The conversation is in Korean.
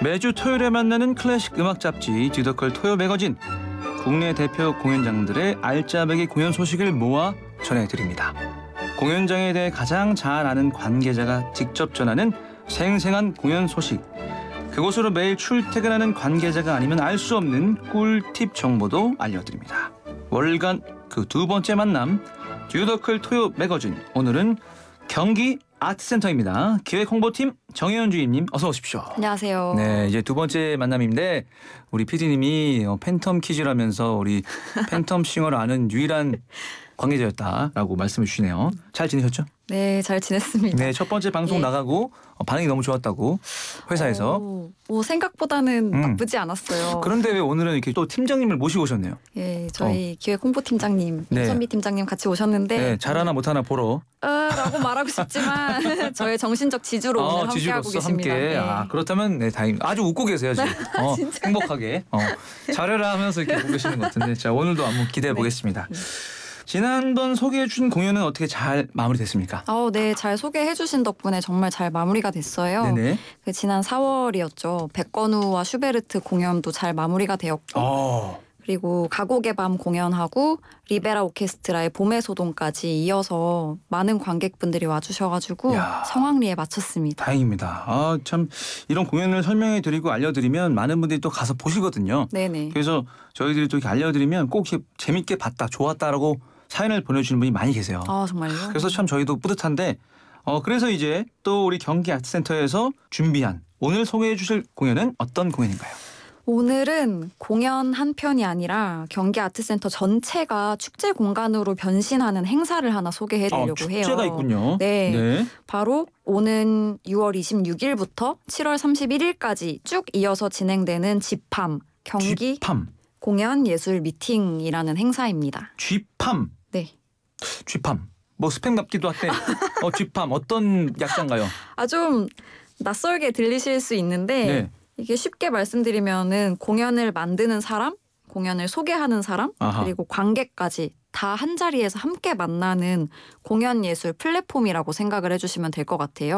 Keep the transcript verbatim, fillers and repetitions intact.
매주 토요일에 만나는 클래식 음악 잡지 듀더클 토요 매거진. 국내 대표 공연장들의 알짜배기 공연 소식을 모아 전해드립니다. 공연장에 대해 가장 잘 아는 관계자가 직접 전하는 생생한 공연 소식. 그곳으로 매일 출퇴근하는 관계자가 아니면 알 수 없는 꿀팁 정보도 알려드립니다. 월간 그 두 번째 만남 듀더클 토요 매거진. 오늘은 경기 아트센터입니다. 기획홍보팀 정혜연 주임님 어서 오십시오. 안녕하세요. 네, 이제 두 번째 만남인데 우리 피디님이 팬텀 퀴즈라면서 우리 팬텀 싱어를 아는 유일한 관계자였다라고 말씀해 주시네요. 잘 지내셨죠? 네, 잘 지냈습니다. 네, 첫 번째 방송 예. 나가고 반응이 너무 좋았다고 회사에서. 오, 오, 생각보다는 음. 나쁘지 않았어요. 그런데 왜 오늘은 이렇게 또 팀장님을 모시고 오셨네요? 예, 저희 기획 홍보팀장님, 네. 이선미 팀장님 같이 오셨는데 네, 잘하나 못하나 보러. 어, 라고 말하고 싶지만 저의 정신적 지주로 어, 오늘 함께하고 지주로서 계십니다. 함께. 예. 아, 그렇다면 네, 다행. 아주 웃고 계세요 지금. 어, 행복하게. 어, 잘해라 하면서 이렇게 보고 계시는 것 같은데, 자 오늘도 한번 기대해 네. 보겠습니다. 지난번 소개해 주신 공연은 어떻게 잘 마무리됐습니까? 어, 네, 잘 소개해 주신 덕분에 정말 잘 마무리가 됐어요. 네네. 그 지난 사월이었죠. 백건우와 슈베르트 공연도 잘 마무리가 되었고 어. 그리고 가곡의 밤 공연하고 리베라 오케스트라의 봄의 소동까지 이어서 많은 관객분들이 와주셔가지고 야. 성황리에 마쳤습니다. 다행입니다. 아, 참 이런 공연을 설명해 드리고 알려드리면 많은 분들이 또 가서 보시거든요. 네네. 그래서 저희들이 또 이렇게 알려드리면 꼭 이렇게 재밌게 봤다, 좋았다라고 사연을 보내주시는 분이 많이 계세요. 아 정말요? 그래서 참 저희도 뿌듯한데, 어 그래서 이제 또 우리 경기 아트센터에서 준비한 오늘 소개해 주실 공연은 어떤 공연인가요? 오늘은 공연 한 편이 아니라 경기 아트센터 전체가 축제 공간으로 변신하는 행사를 하나 소개해드리려고 어, 해요. 축제가 있군요. 네. 네. 바로 오는 유월 이십육일부터 칠월 삼십일일까지 쭉 이어서 진행되는 집팜 경기 쥐팜. 공연 예술 미팅이라는 행사입니다. 쥐팜. 네. 쥐팜. 뭐 스팸 같기도 한데 어 쥐팜 어떤 약자인가요? 아 좀 낯설게 들리실 수 있는데 네. 이게 쉽게 말씀드리면은 공연을 만드는 사람, 공연을 소개하는 사람, 아하. 그리고 관객까지 다 한 자리에서 함께 만나는 공연 예술 플랫폼이라고 생각을 해주시면 될 것 같아요.